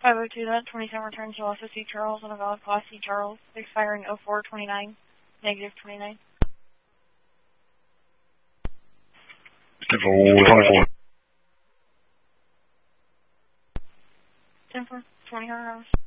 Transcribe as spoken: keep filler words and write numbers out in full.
five oh two, that twenty-seven returns to also C Charles on a valid class C Charles, expiring oh four twenty-nine, negative twenty-nine. twenty-four. ten four, twenty hours.